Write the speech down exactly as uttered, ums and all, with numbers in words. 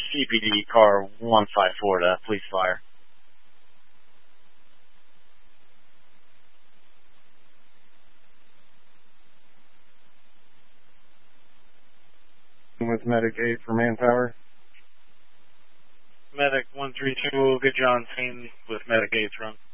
C P D car one five four to police fire. With Medic eight for manpower. Medic one three two, get you on scene with Medic eight's run.